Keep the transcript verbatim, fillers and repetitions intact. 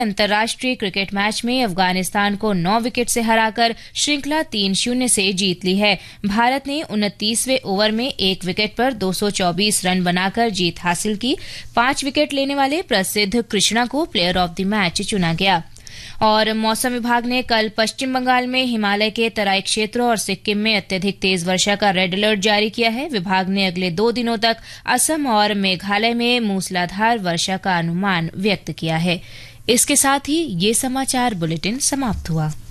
अंतर्राष्ट्रीय cricket match में अफगानिस्तान को नौ विकेट से हराकर श्रृंखला तीन शून्य से जीत ली है। भारत ने उनतीसवें ओवर में एक विकेट पर दो सौ चौबीस रन बनाकर जीत हासिल की। पांच विकेट लेने वाले प्रसिद्ध कृष्णा को प्लेयर ऑफ द मैच चुना गया। और मौसम विभाग ने कल पश्चिम बंगाल में हिमालय के तराई क्षेत्रों और सिक्किम में अत्यधिक तेज वर्षा का रेड अलर्ट जारी किया है। विभाग ने अगले दो दिनों तक असम और मेघालय में मूसलाधार वर्षा का अनुमान व्यक्त किया है। इसके साथ ही ये समाचार बुलेटिन समाप्त हुआ।